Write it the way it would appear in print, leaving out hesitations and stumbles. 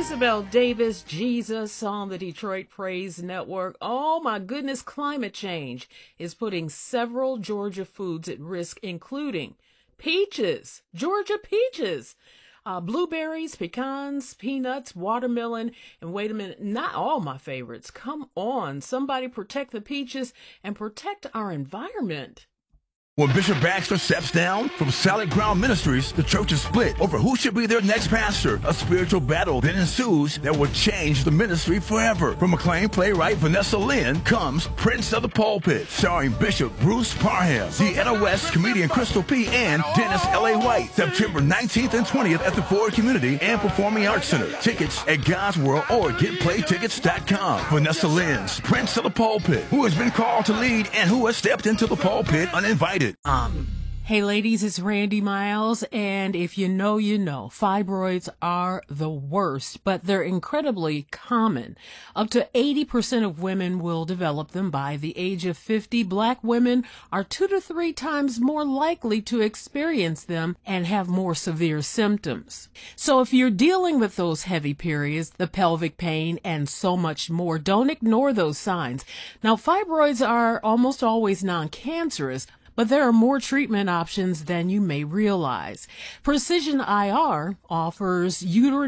Isabel Davis, Jesus on the Detroit Praise Network. Oh my goodness, climate change is putting several Georgia foods at risk, including peaches, Georgia peaches, blueberries, pecans, peanuts, watermelon, and wait a minute, not all my favorites. Come on, somebody protect the peaches and protect our environment. When Bishop Baxter steps down from Solid Ground Ministries, the church is split over who should be their next pastor. A spiritual battle then ensues that will change the ministry forever. From acclaimed playwright Vanessa Lynn comes Prince of the Pulpit, starring Bishop Bruce Parham, Deanna West, comedian Crystal P., and Dennis L.A. White. September 19th and 20th at the Ford Community and Performing Arts Center. Tickets at God's World or GetPlayTickets.com. Vanessa Lynn's Prince of the Pulpit, who has been called to lead and who has stepped into the pulpit uninvited. Hey ladies, it's Randy Miles, and if you know, you know, fibroids are the worst, but they're incredibly common. Up to 80% of women will develop them by the age of 50. Black women are 2 to 3 times more likely to experience them and have more severe symptoms. So if you're dealing with those heavy periods, the pelvic pain, and so much more, don't ignore those signs. Now, fibroids are almost always non-cancerous, but there are more treatment options than you may realize. Precision IR offers uterine